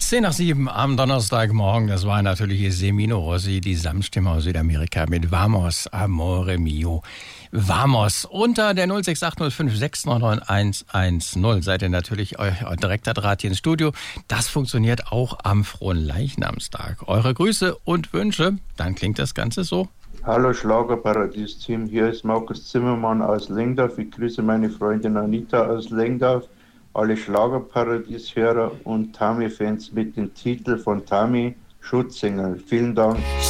10 nach 7 am Donnerstagmorgen, das war natürlich Semino Rossi, die Samtstimme aus Südamerika mit Vamos, Amore Mio. Vamos. Unter der 06805699110 seid ihr natürlich euer direkter Draht hier ins Studio. Das funktioniert auch am Fronleichnamstag. Eure Grüße und Wünsche, dann klingt das Ganze so. Hallo Schlagerparadies-Team, hier ist Markus Zimmermann aus Lengdorf. Ich grüße meine Freundin Anita aus Lengdorf, alle Schlagerparadies-Hörer und Tami-Fans mit dem Titel von Tami, Schutzengel. Vielen Dank.